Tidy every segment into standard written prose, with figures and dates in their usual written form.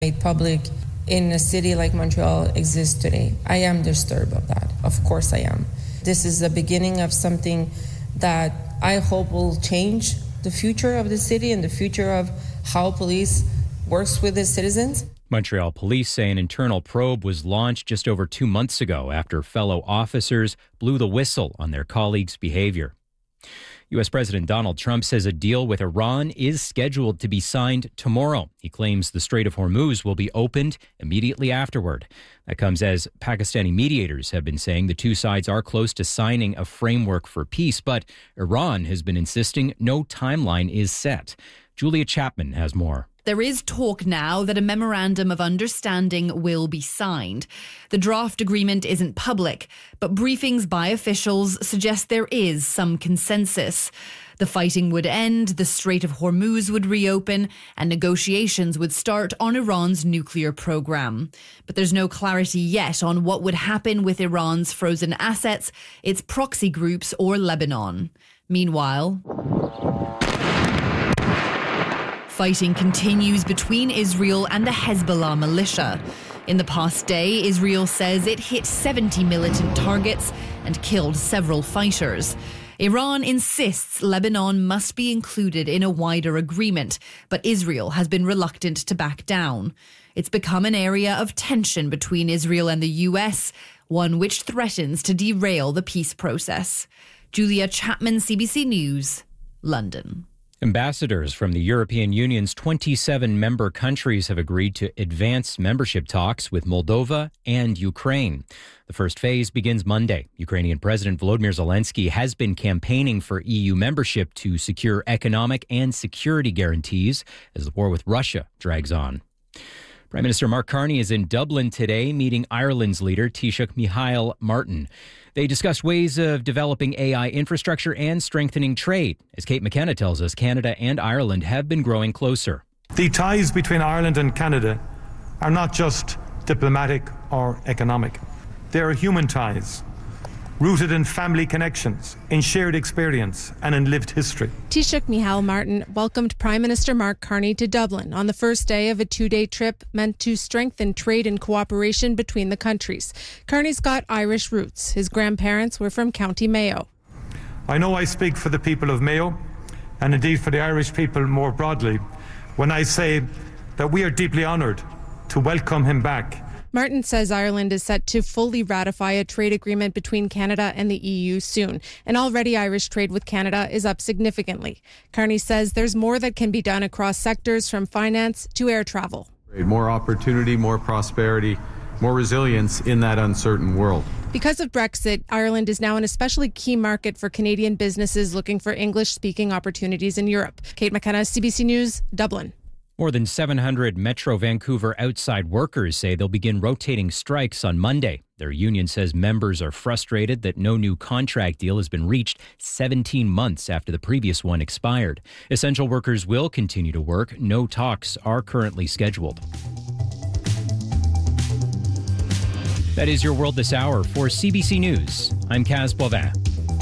made public in a city like Montreal exists today. I am disturbed of that. Of course I am. This is the beginning of something that I hope will change the future of the city and the future of how police works with the citizens. Montreal police say an internal probe was launched just over 2 months ago after fellow officers blew the whistle on their colleagues' behavior. U.S. President Donald Trump says a deal with Iran is scheduled to be signed tomorrow. He claims the Strait of Hormuz will be opened immediately afterward. That comes as Pakistani mediators have been saying the two sides are close to signing a framework for peace, but Iran has been insisting no timeline is set. Julia Chapman has more. There is talk now that a memorandum of understanding will be signed. The draft agreement isn't public, but briefings by officials suggest there is some consensus. The fighting would end, the Strait of Hormuz would reopen, and negotiations would start on Iran's nuclear program. But there's no clarity yet on what would happen with Iran's frozen assets, its proxy groups, or Lebanon. Meanwhile, fighting continues between Israel and the Hezbollah militia. In the past day, Israel says it hit 70 militant targets and killed several fighters. Iran insists Lebanon must be included in a wider agreement, but Israel has been reluctant to back down. It's become an area of tension between Israel and the US, one which threatens to derail the peace process. Julia Chapman, CBC News, London. Ambassadors from the European Union's 27 member countries have agreed to advance membership talks with Moldova and Ukraine. The first phase begins Monday. Ukrainian President Volodymyr Zelensky has been campaigning for EU membership to secure economic and security guarantees as the war with Russia drags on. Prime Minister Mark Carney is in Dublin today, meeting Ireland's leader, Taoiseach Micheál Martin. They discussed ways of developing AI infrastructure and strengthening trade. As Kate McKenna tells us, Canada and Ireland have been growing closer. The ties between Ireland and Canada are not just diplomatic or economic. They are human ties, rooted in family connections, in shared experience and in lived history. Taoiseach Micheál Martin welcomed Prime Minister Mark Carney to Dublin on the first day of a 2-day trip meant to strengthen trade and cooperation between the countries. Carney's got Irish roots. His grandparents were from County Mayo. I know I speak for the people of Mayo, and indeed for the Irish people more broadly, when I say that we are deeply honoured to welcome him back. Martin says Ireland is set to fully ratify a trade agreement between Canada and the EU soon, and already Irish trade with Canada is up significantly. Carney says there's more that can be done across sectors from finance to air travel. More opportunity, more prosperity, more resilience in that uncertain world. Because of Brexit, Ireland is now an especially key market for Canadian businesses looking for English-speaking opportunities in Europe. Kate McKenna, CBC News, Dublin. More than 700 Metro Vancouver outside workers say they'll begin rotating strikes on Monday. Their union says members are frustrated that no new contract deal has been reached 17 months after the previous one expired. Essential workers will continue to work. No talks are currently scheduled. That is your world this hour. For CBC News, I'm Kaz Boivin.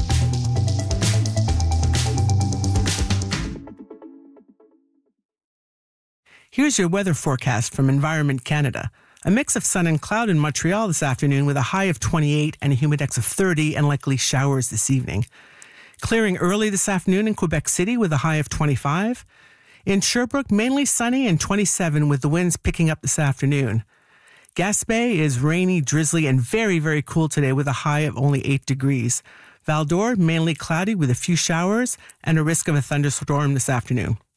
Here's your weather forecast from Environment Canada. A mix of sun and cloud in Montreal this afternoon with a high of 28 and a humidex of 30 and likely showers this evening. Clearing early this afternoon in Quebec City with a high of 25. In Sherbrooke, mainly sunny and 27 with the winds picking up this afternoon. Gaspé is rainy, drizzly, and very, very cool today with a high of only 8 degrees. Val d'Or, mainly cloudy with a few showers and a risk of a thunderstorm this afternoon.